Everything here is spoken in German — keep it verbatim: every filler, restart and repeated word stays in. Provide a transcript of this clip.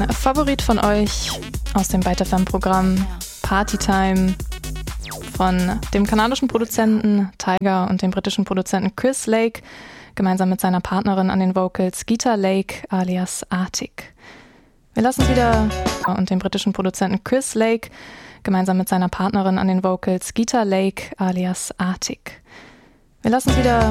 Ein Favorit von euch aus dem Byte F M-Programm Partytime von dem kanadischen Produzenten Tyga und dem britischen Produzenten Chris Lake, gemeinsam mit seiner Partnerin an den Vocals Geeta Lake alias Arctic. Wir lassen es wieder und dem britischen Produzenten Chris Lake, gemeinsam mit seiner Partnerin an den Vocals Geeta Lake alias Arctic. Wir lassen es wieder